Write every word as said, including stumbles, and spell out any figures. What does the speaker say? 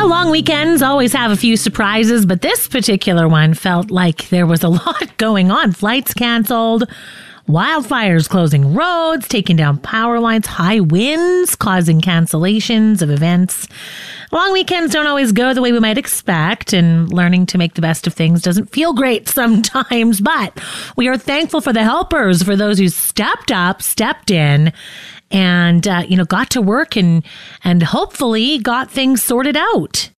Well, long weekends always have a few surprises, but this particular one felt like there was a lot going on. Flights canceled, wildfires closing roads, taking down power lines, high winds causing cancellations of events. Long weekends don't always go the way we might expect, and learning to make the best of things doesn't feel great sometimes, but we are thankful for the helpers, for those who stepped up, stepped in, and, uh, you know, got to work and, and hopefully got things sorted out.